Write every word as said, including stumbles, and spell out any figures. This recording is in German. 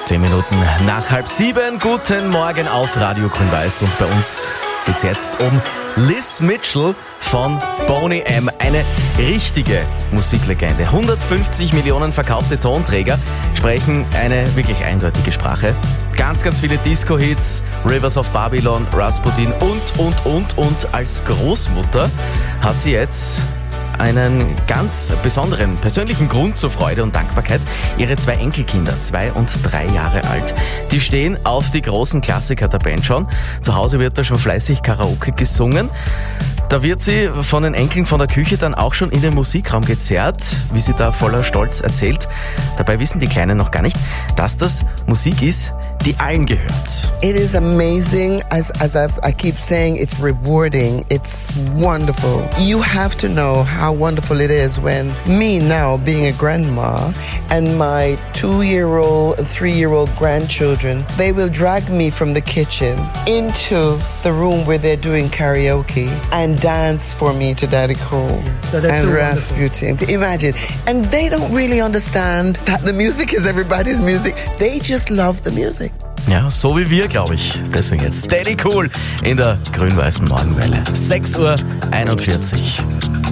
Zehn Minuten nach halb sieben. Guten Morgen auf Radio Grün-Weiß. Und bei uns geht's jetzt um Liz Mitchell von Boney M. Eine richtige Musiklegende. hundertfünfzig Millionen verkaufte Tonträger sprechen eine wirklich eindeutige Sprache. Ganz, ganz viele Disco-Hits, Rivers of Babylon, Rasputin und, und, und. Und als Großmutter hat sie jetzt einen ganz besonderen persönlichen Grund zur Freude und Dankbarkeit. Ihre zwei Enkelkinder, zwei und drei Jahre alt, die stehen auf die großen Klassiker der Band schon. Zu Hause wird da schon fleißig Karaoke gesungen. Da wird sie von den Enkeln von der Küche dann auch schon in den Musikraum gezerrt, wie sie da voller Stolz erzählt. Dabei wissen die Kleinen noch gar nicht, dass das Musik ist, die allen gehört. It is amazing, as, as I've, I keep saying, it's rewarding, it's wonderful. You have to know how wonderful it is when me now being a grandma and my two-year-old and three-year-old grandchildren, they will drag me from the kitchen into the room where they're doing karaoke and dance for me to Daddy Cool So and that's so Rasputin. Imagine. And they don't really understand that the music is everybody's music. They just love the music. Ja, so wie wir, glaube ich. Deswegen jetzt Daddy Cool in der grün-weißen Morgenwelle. sechs Uhr einundvierzig.